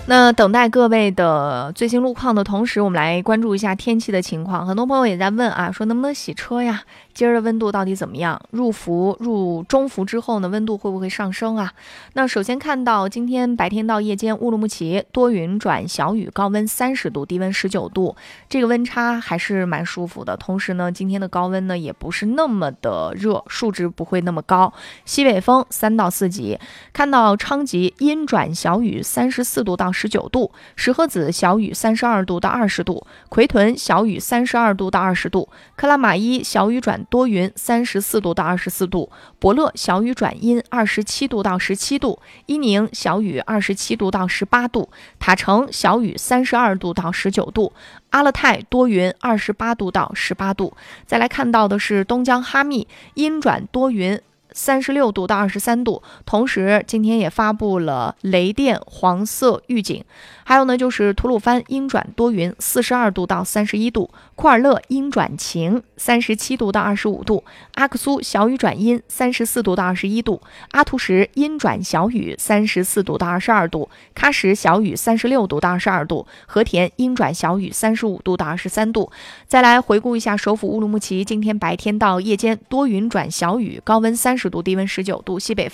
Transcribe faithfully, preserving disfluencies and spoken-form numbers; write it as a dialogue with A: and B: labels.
A: 那等待各位的最新路况的同时，我们来关注一下天气的情况。很多朋友也在问啊，说能不能洗车呀？今儿的温度到底怎么样？入伏入中伏之后呢，温度会不会上升啊？那首先看到今天白天到夜间乌鲁木齐多云转小雨，高温三十度，低温十九度，这个温差还是蛮舒服的。同时呢，今天的高温呢也不是那么的热，数值不会那么高。西北风三到四级。看到昌吉阴转小雨，三十四度到十九度，石河子小雨三十二度到二十度，奎屯小雨三十二度到二十度，克拉玛依小雨转多云，三十四度到二十四度，博乐小雨转阴，二十七度到十七度，伊宁小雨二十七度到十八度，塔城小雨三十二度到十九度，阿勒泰多云，二十八度到十八度。再来看到的是东江哈密阴转多云，三十六度到二十三度，同时今天也发布了雷电黄色预警。还有呢，就是吐鲁番阴转多云，四十二度到三十一度，库尔勒阴转晴，三十七度到二十五度，阿克苏小雨转阴，三十四度到二十一度，阿图什阴转小雨，三十四度到二十二度，喀什小雨三十六度到二十二度，和田阴转小雨，三十五度到二十三度。再来回顾一下首府乌鲁木齐，今天白天到夜间多云转小雨，高温三十度，低温十九度，西北